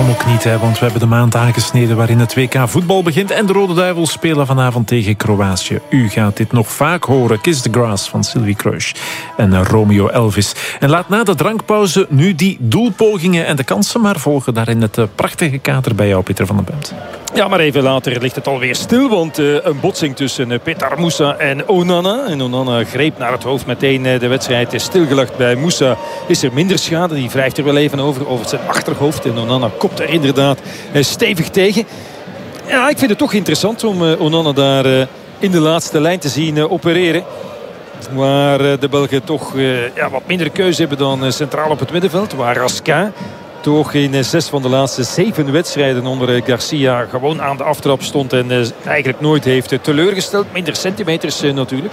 Waarom ook niet, hè? Want we hebben de maand aangesneden waarin het WK voetbal begint. En de Rode Duivels spelen vanavond tegen Kroatië. U gaat dit nog vaak horen. Kiss the Grass van Sylvie Crush en Romeo Elvis. En laat na de drankpauze nu die doelpogingen en de kansen maar volgen. Daarin het prachtige kater bij jou, Pieter van den Punt. Ja, maar even later ligt het alweer stil. Want een botsing tussen Petar Musa en Onana. En Onana greep naar het hoofd. Meteen de wedstrijd is stilgelegd. Bij Musa is er minder schade. Die wrijft er wel even over zijn achterhoofd. En Onana kopt er inderdaad stevig tegen. Ja, ik vind het toch interessant om Onana daar in de laatste lijn te zien opereren. Waar de Belgen toch wat minder keuze hebben dan centraal op het middenveld. Waar Raskin toch in 6 van de laatste 7 wedstrijden onder Garcia gewoon aan de aftrap stond. En eigenlijk nooit heeft teleurgesteld. Minder centimeters natuurlijk.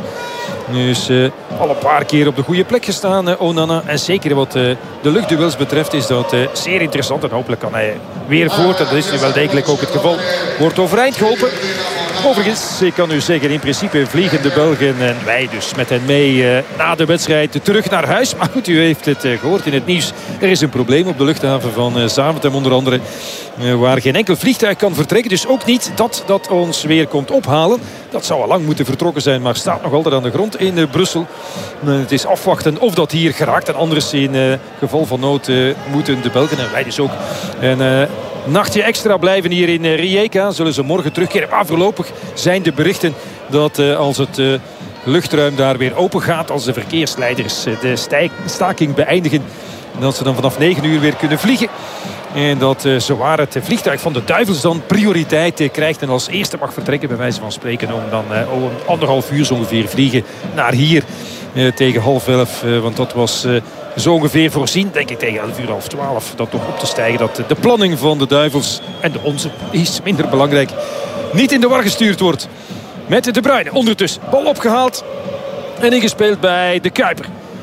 Dus al een paar keer op de goede plek gestaan, Onana. En zeker wat de luchtduels betreft is dat zeer interessant. En hopelijk kan hij weer voort. En dat is nu wel degelijk ook het geval. Wordt overeind geholpen. Overigens, ik kan u zeggen, in principe vliegen de Belgen en wij dus met hen mee na de wedstrijd terug naar huis. Maar goed, u heeft het gehoord in het nieuws. Er is een probleem op de luchthaven van Zaventem onder andere. Waar geen enkel vliegtuig kan vertrekken. Dus ook niet dat ons weer komt ophalen. Dat zou al lang moeten vertrokken zijn, maar staat nog altijd aan de grond in Brussel. Het is afwachten of dat hier geraakt. En anders in geval van nood moeten de Belgen en wij dus ook een nachtje extra blijven hier in Rijeka. Zullen ze morgen terugkeren. Maar voorlopig zijn de berichten dat als het luchtruim daar weer open gaat, als de verkeersleiders de staking beëindigen, dat ze dan vanaf 9 uur weer kunnen vliegen. En dat zowaar het vliegtuig van de Duivels dan prioriteit krijgt. En als eerste mag vertrekken, bij wijze van spreken. Om dan om 1,5 uur zo ongeveer vliegen naar hier tegen 10:30. Want dat was zo ongeveer voorzien. Denk ik tegen 11 uur, 11:30. Dat nog op te stijgen. Dat de planning van de Duivels en de onze is minder belangrijk. Niet in de war gestuurd wordt. Met De Bruyne ondertussen. Bal opgehaald. En ingespeeld bij de Kuiper.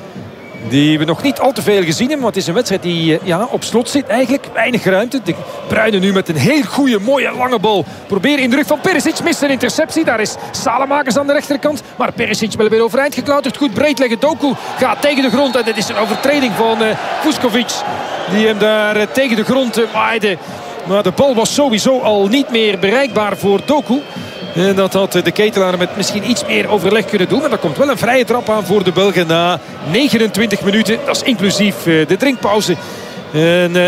Die we nog niet al te veel gezien hebben. Want het is een wedstrijd die op slot zit. Eigenlijk weinig ruimte. De Bruyne nu met een heel goede, mooie, lange bal. Probeer in de rug van Perisic. Mist een interceptie. Daar is Salamakers aan de rechterkant. Maar Perisic wel weer overeind geklauterd. Goed breed leggen. Doku gaat tegen de grond. En dit is een overtreding van Vuskovic. Die hem daar tegen de grond maaide. Maar de bal was sowieso al niet meer bereikbaar voor Doku. En dat had de ketelaar met misschien iets meer overleg kunnen doen. Maar er komt wel een vrije trap aan voor de Belgen na 29 minuten. Dat is inclusief de drinkpauze. Een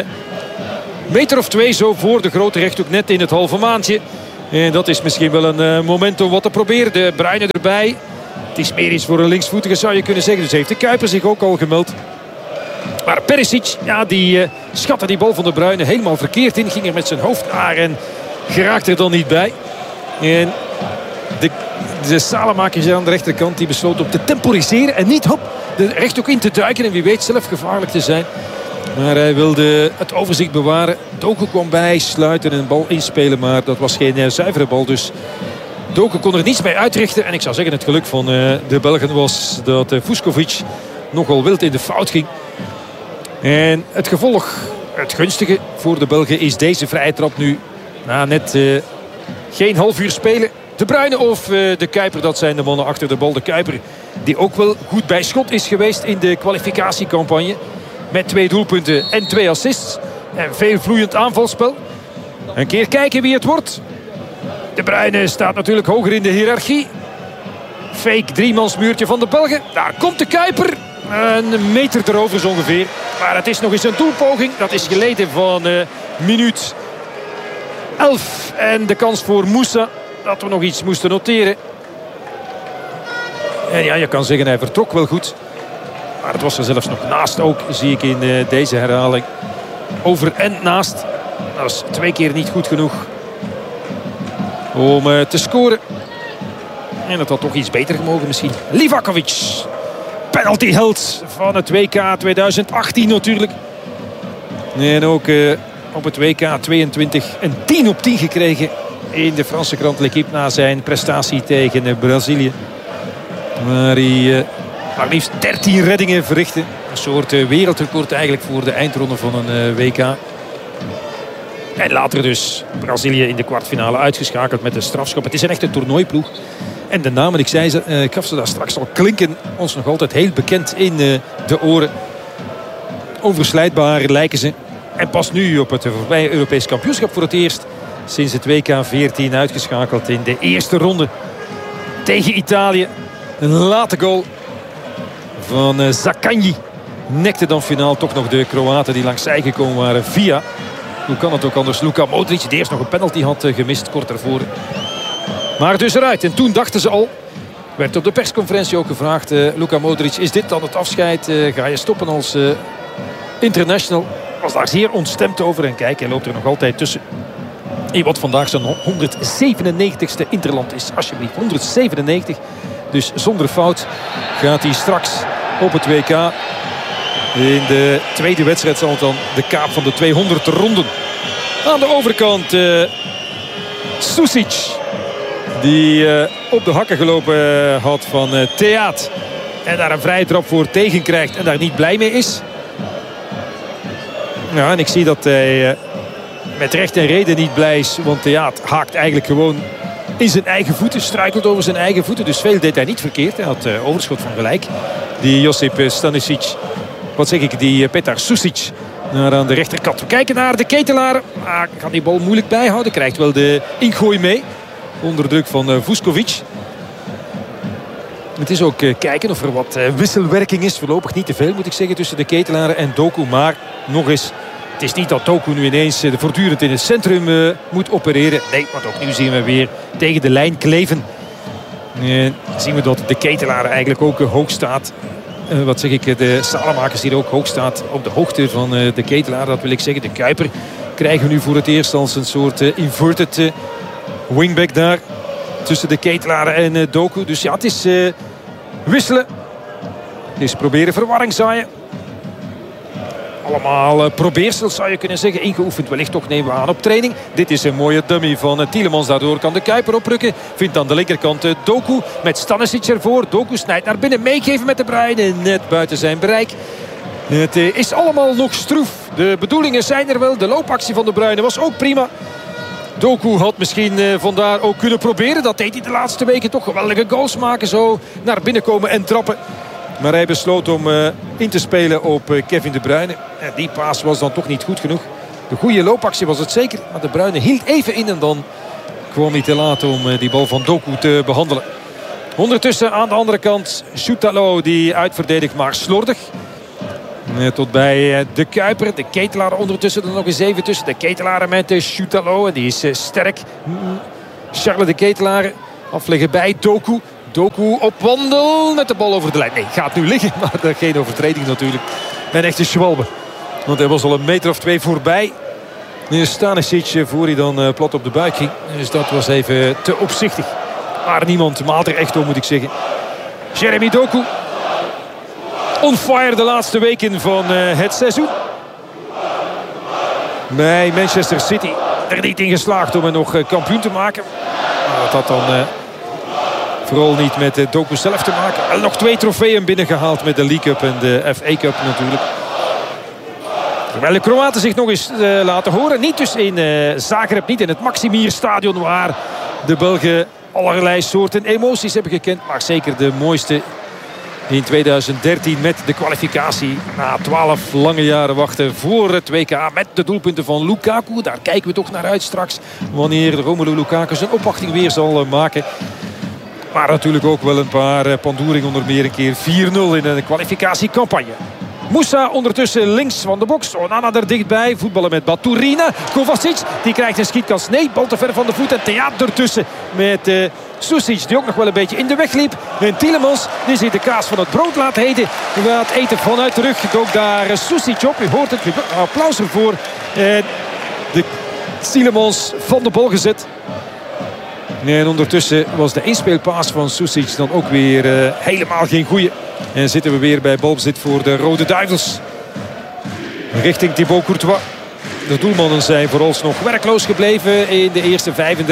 meter of 2 zo voor de grote rechthoek, net in het halve maandje. En dat is misschien wel een moment om wat te proberen. De Bruyne erbij. Het is meer iets voor een linksvoetige, zou je kunnen zeggen. Dus heeft de Kuiper zich ook al gemeld. Maar Perisic, die schatte die bal van de Bruyne helemaal verkeerd in. Ging er met zijn hoofd naar en geraakte er dan niet bij. En de Salamakers aan de rechterkant die besloot om te temporiseren en niet de rechthoek in te duiken. En wie weet zelf gevaarlijk te zijn. Maar hij wilde het overzicht bewaren. Doku kwam bij, sluiten en een bal inspelen. Maar dat was geen zuivere bal. Dus Doku kon er niets mee uitrichten. En ik zou zeggen het geluk van de Belgen was dat Vuskovic nogal wild in de fout ging. En het gevolg, het gunstige voor de Belgen is deze vrije trap nu. Net geen half uur spelen. De Bruyne of de Kuiper, dat zijn de mannen achter de bal. De Kuiper die ook wel goed bij schot is geweest in de kwalificatiecampagne. Met 2 doelpunten en 2 assists. En veel vloeiend aanvalspel. Een keer kijken wie het wordt. De Bruyne staat natuurlijk hoger in de hiërarchie. Fake driemansmuurtje van de Belgen. Daar komt de Kuiper. Een meter erover zo ongeveer. Maar het is nog eens een doelpoging. Dat is geleden van minuut 11. En de kans voor Musa dat we nog iets moesten noteren. En ja, je kan zeggen hij vertrok wel goed. Maar het was er zelfs nog naast ook, zie ik in deze herhaling. Over en naast. Dat is 2 keer niet goed genoeg om te scoren. En dat had toch iets beter gemogen misschien. Livakovic, penaltyheld van het WK 2018 natuurlijk. En ook op het WK 22 een 10 op 10 gekregen in de Franse krant L'Équipe na zijn prestatie tegen Brazilië. Waar hij maar liefst 13 reddingen verrichtte. Een soort wereldrecord eigenlijk voor de eindronde van een WK. En later dus Brazilië in de kwartfinale uitgeschakeld met een strafschop. Het is een echte toernooiploeg. En de namen, ik gaf ze daar straks al, klinken ons nog altijd heel bekend in de oren. Onverslijdbaar lijken ze. En pas nu op het voorbije Europees kampioenschap voor het eerst sinds het WK 14 uitgeschakeld in de eerste ronde tegen Italië. Een late goal van Zaccagni nekte dan finaal toch nog de Kroaten die langs zij gekomen waren via, hoe kan het ook anders, Luka Modric, die eerst nog een penalty had gemist kort daarvoor. Maar dus eruit. En toen dachten ze al, werd op de persconferentie ook gevraagd, Luka Modric, is dit dan het afscheid? Ga je stoppen als international? Was daar zeer ontstemd over. En kijk, hij loopt er nog altijd tussen. In wat vandaag zijn 197ste interland is. Alsjeblieft, 197. Dus zonder fout gaat hij straks op het WK. In de tweede wedstrijd zal het dan de kaap van de 200 ronden. Aan de overkant Susic. Die op de hakken gelopen had van Theaat. En daar een vrije trap voor tegen krijgt. En daar niet blij mee is. Ja, en ik zie dat hij met recht en reden niet blij is. Want Theaat haakt eigenlijk gewoon in zijn eigen voeten. Struikelt over zijn eigen voeten. Dus veel deed hij niet verkeerd. Hij had overschot van gelijk. Die Josip Stanisic. Wat zeg ik? Die Petar Susic. Naar aan de rechterkant. We kijken naar de Ketelaar. Kan die bal moeilijk bijhouden. Krijgt wel de ingooi mee. Onder druk van Vuskovic. Het is ook kijken of er wat wisselwerking is. Voorlopig niet te veel moet ik zeggen tussen de Ketelaren en Doku. Maar nog eens, het is niet dat Doku nu ineens voortdurend in het centrum moet opereren. Nee, want ook nu zien we weer tegen de lijn kleven. Zien we dat de Ketelaren eigenlijk ook hoog staat. Wat zeg ik, de Salemakers hier ook hoog staat. Op de hoogte van de Ketelaren, dat wil ik zeggen. De Kuiper krijgen we nu voor het eerst als een soort inverted wingback daar. Tussen de Ketelaren en Doku. Dus ja, het is wisselen. Het is proberen verwarring zaaien. Allemaal probeersels zou je kunnen zeggen. Ingeoefend wellicht toch, nemen we aan op training. Dit is een mooie dummy van Tielemans. Daardoor kan de Kuiper oprukken. Vindt aan de linkerkant Doku met Stanisic ervoor. Doku snijdt naar binnen. Meegeven met De Bruyne. Net buiten zijn bereik. Het is allemaal nog stroef. De bedoelingen zijn er wel. De loopactie van De Bruyne was ook prima. Doku had misschien vandaar ook kunnen proberen. Dat deed hij de laatste weken toch. Geweldige goals maken. Zo naar binnen komen en trappen. Maar hij besloot om in te spelen op Kevin De Bruyne. En die paas was dan toch niet goed genoeg. De goede loopactie was het zeker. Maar De Bruyne hield even in. En dan kwam hij te laat om die bal van Doku te behandelen. Ondertussen aan de andere kant Choutalo die uitverdedigt maar slordig. Tot bij de Kuiper. De Ketelaar ondertussen er nog eens even tussen. De Ketelaar met de Choutalo. En die is sterk. Charles de Ketelaar afleggen bij Doku. Doku op wandel met de bal over de lijn. Nee, gaat nu liggen. Maar geen overtreding natuurlijk. Een echte schwalbe. Want hij was al een meter of 2 voorbij. Stanisic voor hij dan plat op de buik ging. Dus dat was even te opzichtig. Maar niemand maalt er echt om, moet ik zeggen. Jeremy Doku. On fire de laatste weken van het seizoen. Bij Manchester City er niet in geslaagd om hem nog kampioen te maken. Maar dat had dan vooral niet met Doku zelf te maken. Wel nog 2 trofeeën binnengehaald met de League Cup en de FA Cup natuurlijk. Terwijl de Kroaten zich nog eens laten horen. Niet dus in Zagreb, niet in het Maximir Stadion waar de Belgen allerlei soorten emoties hebben gekend. Maar zeker de mooiste in 2013 met de kwalificatie. Na 12 lange jaren wachten voor het WK met de doelpunten van Lukaku. Daar kijken we toch naar uit straks. Wanneer Romelu Lukaku zijn opwachting weer zal maken. Maar natuurlijk ook wel een paar pandoering, onder meer een keer 4-0 in een kwalificatiecampagne. Moussa ondertussen links van de box. Onana er dichtbij. Voetballen met Baturina. Kovacic, die krijgt een schietkans. Nee, bal te ver van de voet. En Theaat ertussen met Susic, die ook nog wel een beetje in de weg liep. En Tielemans, die zich de kaas van het brood laat eten vanuit de rug. Ook daar Susic op. U hoort het. Applaus ervoor. De Tielemans van de bal gezet. En ondertussen was de inspeelpaas van Susic dan ook weer helemaal geen goeie. En zitten we weer bij balbezit voor de Rode Duivels. Richting Thibaut Courtois. De doelmannen zijn vooralsnog werkloos gebleven in de eerste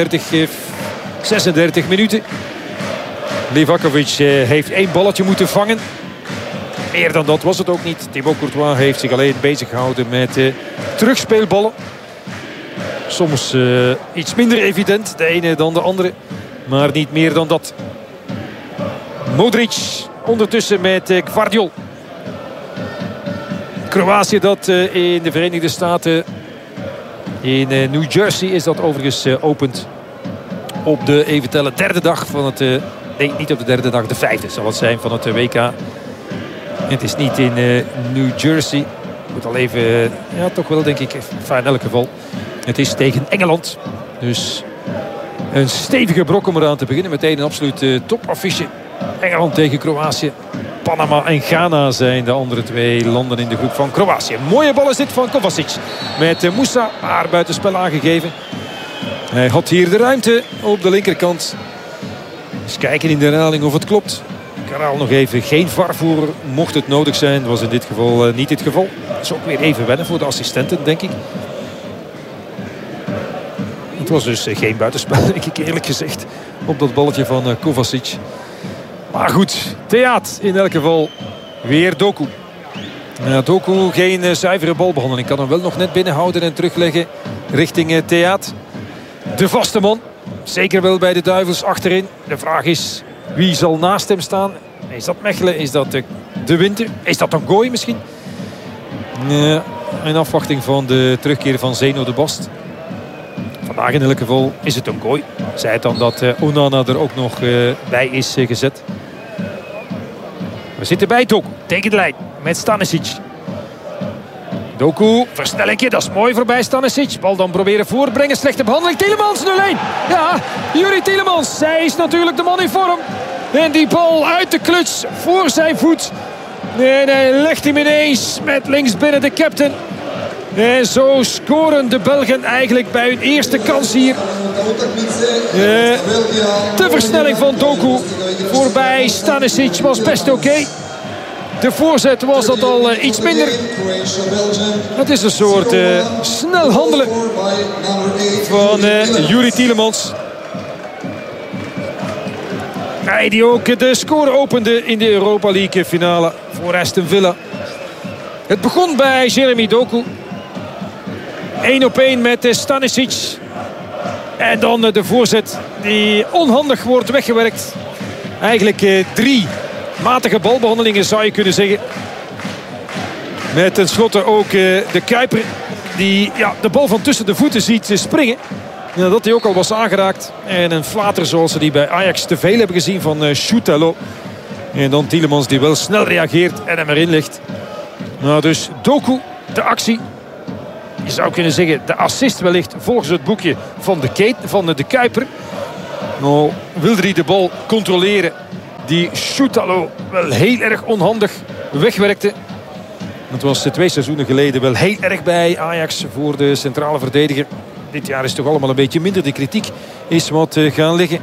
36 minuten. Livakovic heeft 1 balletje moeten vangen. Meer dan dat was het ook niet. Thibaut Courtois heeft zich alleen bezig gehouden met terugspeelballen. Soms iets minder evident, de ene dan de andere. Maar niet meer dan dat. Modric ondertussen met Gvardiol. Kroatië dat in de Verenigde Staten, in New Jersey is dat overigens opent op de even tellen derde dag van het... nee, niet op de derde dag, de vijfde zal het zijn van het WK. Het is niet in New Jersey. Moet al even, ja toch wel denk ik, enfin, in elk geval. Het is tegen Engeland. Dus een stevige brok om eraan te beginnen. Meteen een absoluut topaffiche. Engeland tegen Kroatië. Panama en Ghana zijn de andere twee landen in de groep van Kroatië. Mooie bal is dit van Kovacic. Met Moussa, maar buitenspel aangegeven. Hij had hier de ruimte op de linkerkant. Eens kijken in de herhaling of het klopt. Kanaal nog even geen VAR voor, mocht het nodig zijn. Dat was in dit geval niet het geval. Dat is ook weer even wennen voor de assistenten, denk ik. Het was dus geen buitenspel, denk ik eerlijk gezegd. Op dat balletje van Kovacic. Maar goed, Theaat in elk geval. Weer Doku. Doku geen zuivere balbehandeling. Kan hem wel nog net binnenhouden en terugleggen richting Theaat. De vaste man. Zeker wel bij de Duivels achterin. De vraag is, wie zal naast hem staan? Is dat Mechelen? Is dat de Winter? Is dat een Gooi misschien? In afwachting van de terugkeer van Zeno de Bast. Vandaag in elk geval is het een Gooi. Zij het dan dat Onana er ook nog bij is gezet. We zitten bij Doku. Tegen de lijn met Stanisic. Doku, versnellingje, dat is mooi voorbij Stanisic. Bal dan proberen voorbrengen, slechte behandeling. Tielemans 0-1. Ja, Juri Tielemans. Zij is natuurlijk de man in vorm. En die bal uit de kluts voor zijn voet. En hij legt hem ineens met links binnen de captain. En zo scoren de Belgen eigenlijk bij hun eerste kans hier. De versnelling van Doku voorbij Stanisic was best oké. De voorzet was dat al iets minder. Het is een soort snel handelen van Juri Tielemans. Hij die ook de score opende in de Europa League finale voor Aston Villa. Het begon bij Jeremy Doku. 1-op-1 met Stanisic. En dan de voorzet die onhandig wordt weggewerkt. Eigenlijk 3 matige balbehandelingen zou je kunnen zeggen. Met tenslotte ook de Kuiper. Die de bal van tussen de voeten ziet springen. Dat hij ook al was aangeraakt. En een flater zoals we die bij Ajax te veel hebben gezien van Choutalo. En dan Tielemans die wel snel reageert en hem erin legt. Nou, dus Doku, de actie. Je zou kunnen zeggen de assist wellicht volgens het boekje van de Kuiper. Nou, wilde hij de bal controleren. Die Choutalo wel heel erg onhandig wegwerkte. Het was 2 seizoenen geleden wel heel erg bij Ajax voor de centrale verdediger. Dit jaar is het toch allemaal een beetje minder. De kritiek is wat gaan liggen.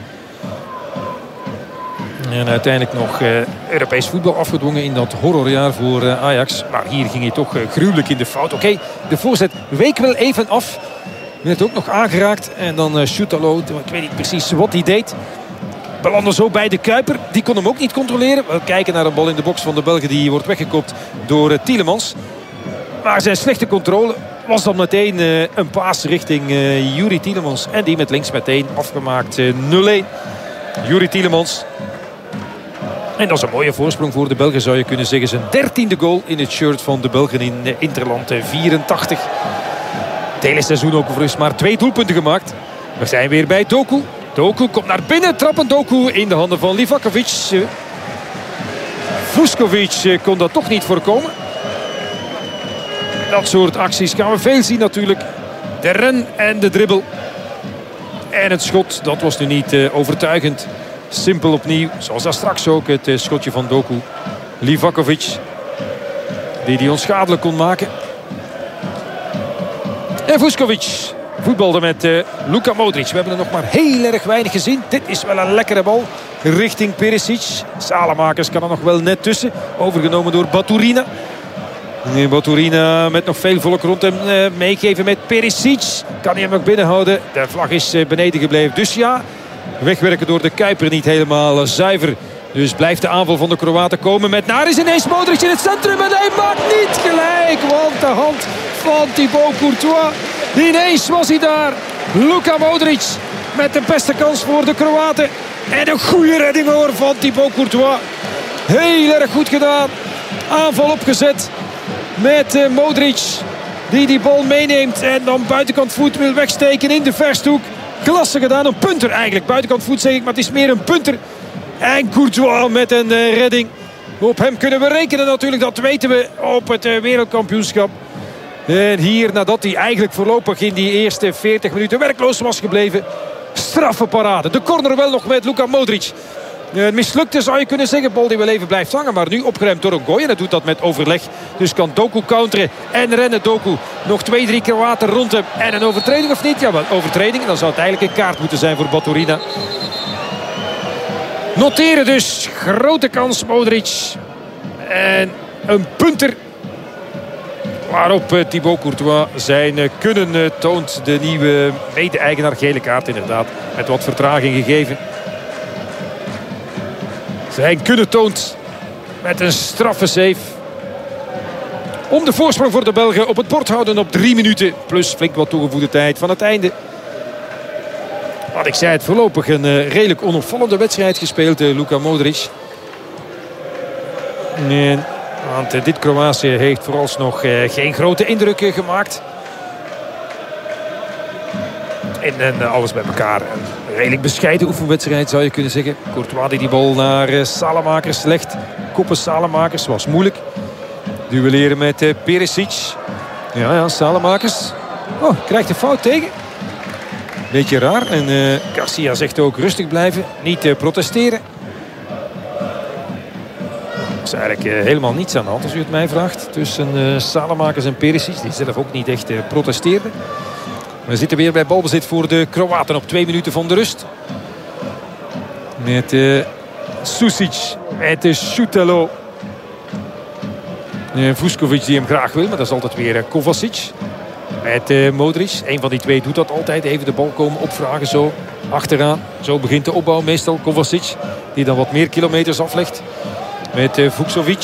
En uiteindelijk nog Europees voetbal afgedwongen in dat horrorjaar voor Ajax. Maar hier ging hij toch gruwelijk in de fout. Oké, de voorzet week wel even af. Werd ook nog aangeraakt. En dan Choutalo, ik weet niet precies wat hij deed. Belandde zo bij de Kuiper. Die kon hem ook niet controleren. We kijken naar een bal in de box van de Belgen. Die wordt weggekopt door Tielemans. Maar zijn slechte controle was dan meteen een paas richting Juri Tielemans. En die met links meteen afgemaakt 0-1. Juri Tielemans. En dat is een mooie voorsprong voor de Belgen zou je kunnen zeggen. Zijn 13e goal in het shirt van de Belgen in Interland 84. Het hele seizoen ook overigens maar 2 doelpunten gemaakt. We zijn weer bij Doku. Doku komt naar binnen. Trappen Doku in de handen van Livakovic. Vuskovic kon dat toch niet voorkomen. Dat soort acties gaan we veel zien natuurlijk. De ren en de dribbel. En het schot, dat was nu niet overtuigend. Simpel opnieuw, zoals dat straks ook het schotje van Doku. Livakovic, die onschadelijk kon maken. En Vuskovic voetbalde met Luka Modric. We hebben er nog maar heel erg weinig gezien. Dit is wel een lekkere bal richting Perisic. Salamakers kan er nog wel net tussen. Overgenomen door Baturina. Baturina met nog veel volk rond hem meegeven met Perisic. Kan hij hem nog binnenhouden. De vlag is beneden gebleven. Dus ja, wegwerken door de Kuiper niet helemaal zuiver. Dus blijft de aanval van de Kroaten komen met Naris ineens Modric in het centrum. En hij maakt niet gelijk. Want de hand van Thibaut Courtois. Ineens was hij daar. Luka Modric met de beste kans voor de Kroaten. En een goede redding hoor van Thibaut Courtois. Heel erg goed gedaan. Aanval opgezet. Met Modric. Die bal meeneemt. En dan buitenkant voet wil wegsteken in de versthoek. Klasse gedaan. Een punter eigenlijk. Buitenkant voet zeg ik, maar het is meer een punter. En Courtois met een redding. Op hem kunnen we rekenen natuurlijk. Dat weten we op het wereldkampioenschap. En hier, nadat hij eigenlijk voorlopig in die eerste 40 minuten werkloos was gebleven. Straffe parade. De corner wel nog met Luka Modric. Mislukte zou je kunnen zeggen. Bal die wel even blijft hangen. Maar nu opgeruimd door Ngoy. En hij doet dat met overleg. Dus kan Doku counteren. En rennen Doku. Nog 2-3 keer water rond hem. En een overtreding of niet? Ja, wel overtreding. Dan zou het eigenlijk een kaart moeten zijn voor Baturina. Noteren dus. Grote kans Modric. En een punter. Waarop Thibaut Courtois zijn kunnen toont. De nieuwe mede-eigenaar. Gele kaart inderdaad. Met wat vertraging gegeven. Zijn kunnen toont. Met een straffe save. Om de voorsprong voor de Belgen op het bord houden op 3 minuten. Plus flink wat toegevoegde tijd van het einde. Wat ik zei, het voorlopig een redelijk onopvallende wedstrijd gespeeld. Luka Modric. En, want dit Kroatië heeft vooralsnog geen grote indruk gemaakt. En alles bij elkaar. Een redelijk bescheiden oefenwedstrijd zou je kunnen zeggen. Courtois die bal naar Salamakers legt. Koppen Salamakers was moeilijk. Duelleren met Perisic. Ja, Salamakers. Oh, krijgt een fout tegen. Beetje raar. En Garcia zegt ook rustig blijven. Niet protesteren. Er is eigenlijk helemaal niets aan de hand als u het mij vraagt. Tussen Salamakers en Perisic. Die zelf ook niet echt protesteerden. We zitten weer bij balbezit voor de Kroaten op 2 minuten van de rust. Met Susic. Met Šutalo. Vuskovic die hem graag wil. Maar dat is altijd weer Kovacic. Met Modric. Een van die twee doet dat altijd. Even de bal komen opvragen zo achteraan. Zo begint de opbouw meestal. Kovacic. Die dan wat meer kilometers aflegt. Met Vuskovic.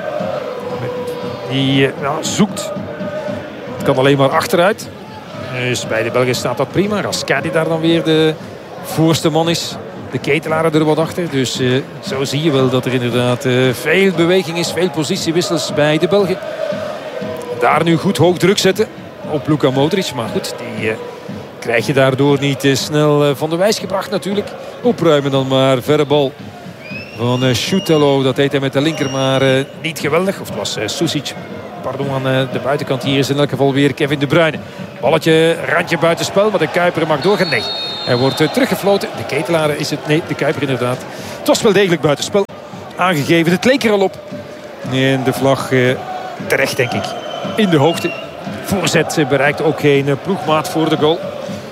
Die zoekt. Het kan alleen maar achteruit. Dus bij de Belgen staat dat prima. Raskin die daar dan weer de voorste man is. De ketelaren er wat achter. Dus zo zie je wel dat er inderdaad veel beweging is. Veel positiewissels bij de Belgen. Daar nu goed hoog druk zetten op Luka Modric. Maar goed, die krijg je daardoor niet snel van de wijs gebracht natuurlijk. Opruimen dan maar. Verre bal van Šutalo. Dat deed hij met de linker, maar niet geweldig. Of het was Susic. Pardon, aan de buitenkant. Hier is in elk geval weer Kevin De Bruyne. Balletje, randje buitenspel, maar de Kuiper mag doorgaan. Nee, hij wordt teruggefloten. De ketelaren is het. Nee, de Kuiper inderdaad. Het was wel degelijk buitenspel. Aangegeven, het leek er al op. En de vlag terecht, denk ik. In de hoogte. Voorzet bereikt ook geen ploegmaat voor de goal.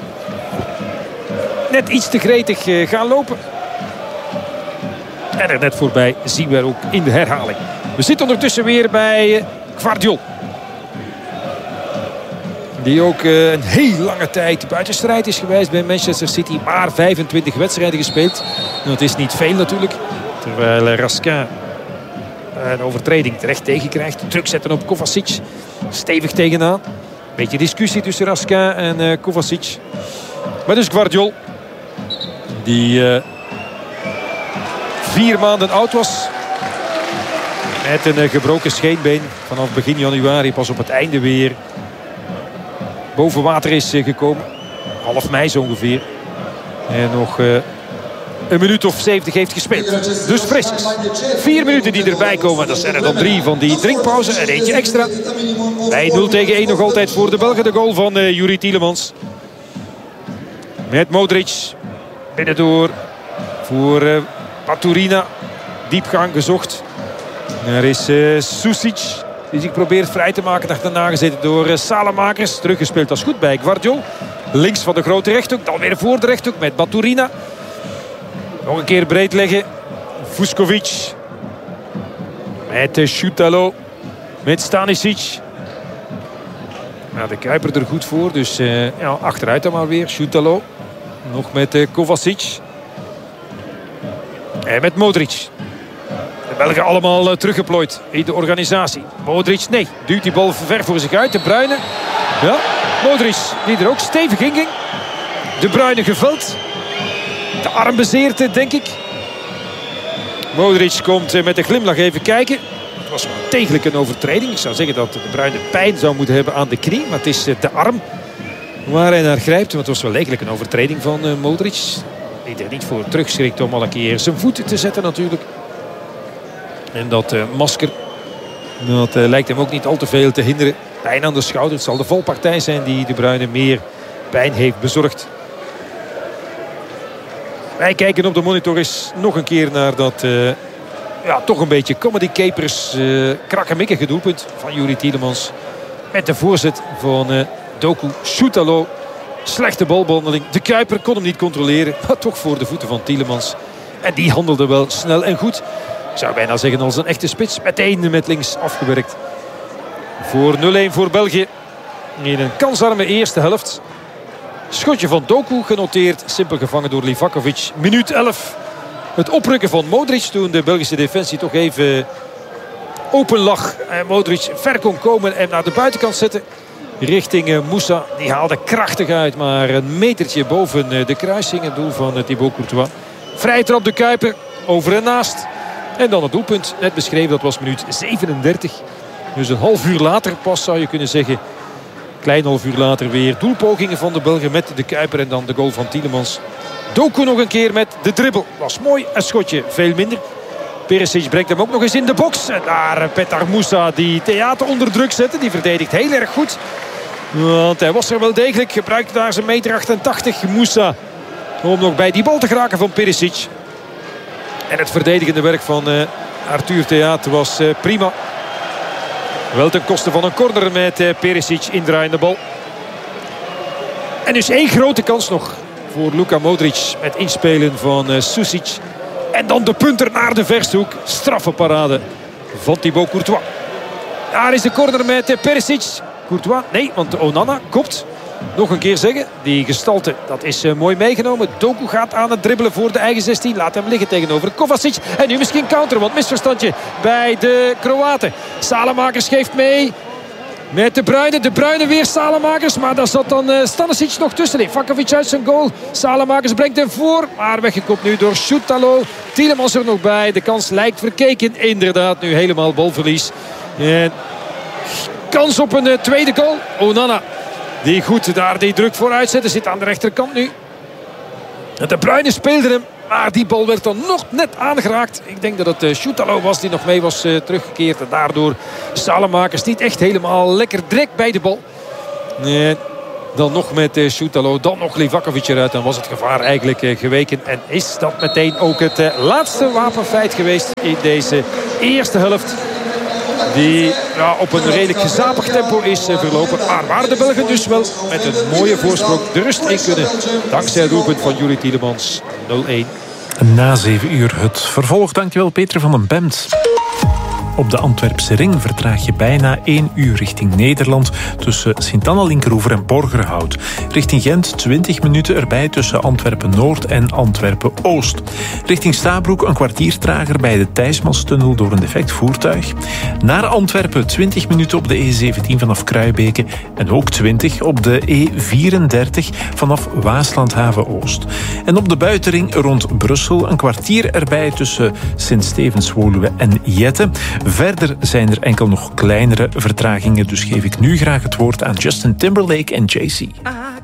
Net iets te gretig gaan lopen. En er net voorbij zien we ook in de herhaling. We zitten ondertussen weer bij Gvardiol. Die ook een heel lange tijd buiten strijd is geweest bij Manchester City. Maar 25 wedstrijden gespeeld. En dat is niet veel natuurlijk. Terwijl Raskin een overtreding terecht tegenkrijgt. Druk zetten op Kovacic. Stevig tegenaan. Beetje discussie tussen Raskin en Kovacic. Maar dus Gvardiol. Die 4 maanden oud was. Met een gebroken scheenbeen. Vanaf begin januari pas op het einde weer boven water is gekomen. Half mei zo ongeveer. En nog een minuut of 70 heeft gespeeld. Dus fris. 4 minuten die erbij komen. Dat zijn er dan 3 van die drinkpauze. En eentje extra. Bij 0-1 nog altijd voor de Belgen. De goal van Youri Tielemans. Met Modric. Binnendoor voor Baturina. Diepgang gezocht. Er is Susic. Die zich probeert vrij te maken. Achterna gezeten door Salamakers. Teruggespeeld als goed bij Gvardiol. Links van de grote rechthoek. Dan weer voor de rechthoek met Baturina. Nog een keer breed leggen. Vuskovic. Met Šutalo. Met Stanisic. Nou, de Kuiper er goed voor. Dus achteruit dan maar weer. Šutalo. Nog met Kovacic. En met Modric. De Belgen allemaal teruggeplooid in de organisatie. Modric, nee. Duwt die bal ver voor zich uit. De Bruyne. Ja, Modric die er ook stevig in ging. De Bruyne geveld. De arm bezeerd, denk ik. Modric komt met een glimlach even kijken. was wel degelijk een overtreding. Ik zou zeggen dat De Bruyne pijn zou moeten hebben aan de knie. Maar het is de arm waar hij naar grijpt. Want het was wel degelijk een overtreding van Modric. Die er niet voor terugschrikt om al een keer zijn voeten te zetten natuurlijk. En dat masker, dat lijkt hem ook niet al te veel te hinderen. Pijn aan de schouder. Het zal de valpartij zijn die De Bruyne meer pijn heeft bezorgd. Wij kijken op de monitor eens nog een keer naar dat toch een beetje comedy capers krakkemikkige doelpunt van Youri Tielemans. Met de voorzet van Doku Shootalo. Slechte balbehandeling. De Kuiper kon hem niet controleren. Maar toch voor de voeten van Tielemans. En die handelde wel snel en goed. Ik zou bijna zeggen als een echte spits. Meteen met links afgewerkt. Voor 0-1 voor België. In een kansarme eerste helft. Schotje van Doku genoteerd. Simpel gevangen door Livakovic. Minuut 11. Het oprukken van Modric toen de Belgische defensie toch even open lag. En Modric ver kon komen en naar de buitenkant zetten. Richting Moussa. Die haalde krachtig uit. Maar een metertje boven de kruising. Het doel van Thibaut Courtois. Vrij trap de Kuiper. Over en naast. En dan het doelpunt. Net beschreven, dat was minuut 37. Dus een half uur later pas zou je kunnen zeggen. Klein half uur later weer doelpogingen van de Belgen met de Kuiper. En dan de goal van Tielemans. Doku nog een keer met de dribbel. Was mooi. Een schotje veel minder. Perisic brengt hem ook nog eens in de box. En daar Petar Moussa die Theater onder druk zette. Die verdedigt heel erg goed. Want hij was er wel degelijk. Gebruikte daar zijn meter 88 Moussa. Om nog bij die bal te geraken van Perisic. En het verdedigende werk van Arthur Theater was prima. Wel ten koste van een corner met Perisic indraaiende bal. En dus één grote kans nog voor Luka Modric. Met inspelen van Susic. En dan de punter naar de verste hoek. Straffe parade van Thibaut Courtois. Daar is de corner met Perisic. Courtois, nee, want Onana kopt. Nog een keer zeggen, die gestalte, dat is mooi meegenomen. Doku gaat aan het dribbelen voor de eigen 16. Laat hem liggen tegenover Kovacic. En nu misschien counter, want misverstandje bij de Kroaten. Salemakers geeft mee met De Bruyne. De Bruyne weer Salemakers, maar daar zat dan Stanisic nog tussen. Livakovic uit zijn goal. Salemakers brengt hem voor, maar weggekopt nu door Shootalo. Tielemans er nog bij. De kans lijkt verkeken. Inderdaad, nu helemaal balverlies. En kans op een tweede goal. Onana. Die goed daar die druk vooruit zette. Zit aan de rechterkant nu. De Bruyne speelde hem. Maar die bal werd dan nog net aangeraakt. Ik denk dat het Shootalo was die nog mee was teruggekeerd. En daardoor Salemakers niet echt helemaal lekker direct bij de bal. Dan nog met Shootalo. Dan nog Livakovic eruit. Dan was het gevaar eigenlijk geweken. En is dat meteen ook het laatste wapenfeit geweest in deze eerste helft. Die op een redelijk gezapig tempo is verlopen. Maar waar de Belgen dus wel met een mooie voorsprong de rust in kunnen. Dankzij het doelpunt van Youri Tielemans 0-1. Na 7 uur het vervolg. Dankjewel Peter van den Bemt. Op de Antwerpse ring vertraag je bijna 1 uur richting Nederland tussen Sint-Anna-Linkeroever en Borgerhout. Richting Gent 20 minuten erbij tussen Antwerpen-Noord en Antwerpen-Oost. Richting Stabroek een kwartier trager bij de Thijsmanstunnel door een defect voertuig. Naar Antwerpen 20 minuten op de E17 vanaf Kruibeke en ook 20 op de E34 vanaf Waaslandhaven-Oost. En op de buitenring rond Brussel een kwartier erbij tussen Sint-Stevens-Woluwe en Jette. Verder zijn er enkel nog kleinere vertragingen, dus geef ik nu graag het woord aan Justin Timberlake en Jay-Z.